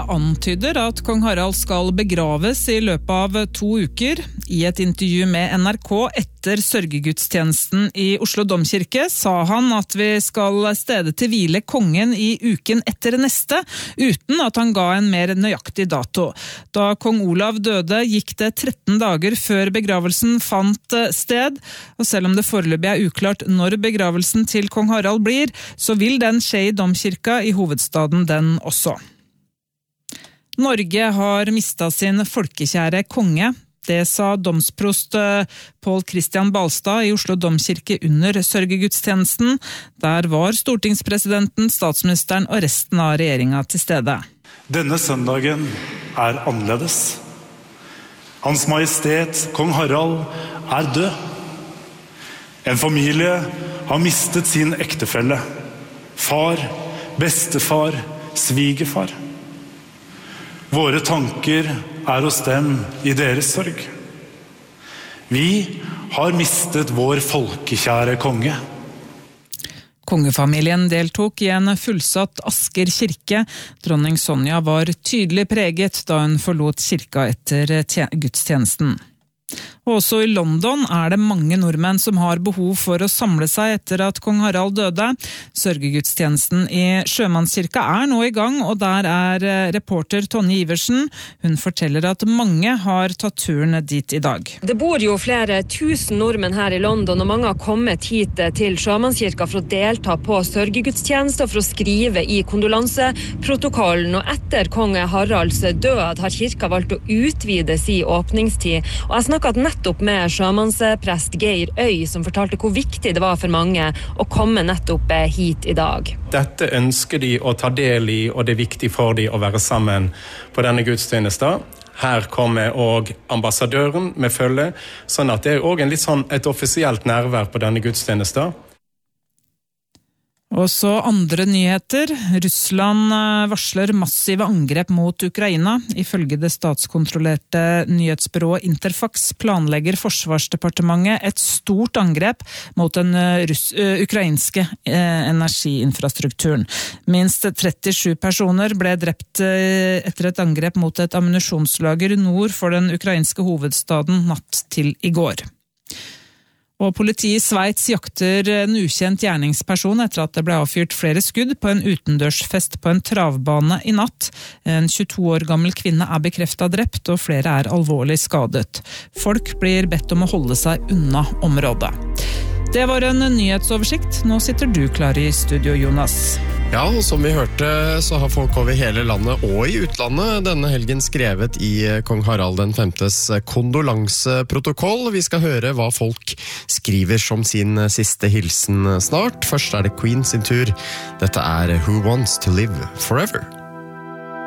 antyder at kong Harald skal begraves I løpet av 2 uker. I et intervju med NRK etter sørgegudstjenesten I Oslo Domkirke sa han at vi skal stede til hvile kongen I uken etter neste, uten at han ga en mer nøyaktig dato. Da kong Olav døde, gikk det 13 dager før begravelsen fant sted, og selv om det foreløpig uklart når begravelsen til kong Harald blir, så vil den skje I Domkirka I hovedstaden den også. Norge har mistet sin folkekjære konge. Det sa domsprost Pål Christian Balstad I Oslo Domkirke under sørgegudstjenesten. Der var stortingspresidenten, statsministeren og resten av regjeringen til stede. Denne søndagen annerledes. Hans Majestet, kong Harald, død. En familie har mistet sin ektefelle. Far, bestefar, svigerfar. Våre tanker hos dem I deres sorg. Vi har mistet vår folkekjære konge. Kongefamilien deltok I en fullsatt Asker kirke. Dronning Sonja var tydelig preget da hun forlot kirka etter gudstjenesten. Og også I London det mange nordmenn som har behov for å samle seg etter at kong Harald døde. Sørgegudstjenesten I Sjømannskirka nå I gang, og der reporter Tonje Iversen. Hun forteller at mange har tatt turen dit I dag. Det bor jo flere tusen nordmenn her I London, og mange har kommet hit til Sjømannskirka for å delta på sørgegudstjeneste og for å skrive I kondolanseprotokollen. Og etter kong Haralds død har kirka valgt å utvide sin åpningstid. Og jeg snakket nettopp med sjømannsprest Geir Øy, som fortalte hvor viktig det var for mange å komme nettopp hit I dag. Dette ønsker de å ta del I, og det viktig for de å være sammen på denne gudstjenesten. Her kommer også ambassadøren med følge, sånn at det også en litt sånn et offisielt nærvær på denne gudstjenesten. Og så andre nyheter. Russland varsler massive angrep mot Ukraina. Ifølge det statskontrollerte nyhetsbyrået Interfax planlegger Forsvarsdepartementet et stort angrep mot den ukrainske energiinfrastrukturen. Minst 37 personer ble drept etter et angrep mot et ammunisjonslager nord for den ukrainske hovedstaden natt til I går. Og politiet I Sveits jakter en ukjent gjerningsperson etter at det ble avfyrt flere skudd på en utendørsfest på en travbane I natt. En 22 år gammel kvinne bekreftet drept, og flere alvorlig skadet. Folk blir bedt om å holde seg unna området. Det var en nyhetsoversikt. Nå sitter du klar I studio, Jonas. Ja, og som vi hørte så har folk over hele landet og I utlandet denne helgen skrevet I kong Harald den 5.s kondolanseprotokoll. Vi skal høre hva folk skriver som sin siste hilsen snart. Først det Queen sin tur. Dette Who Wants to Live Forever?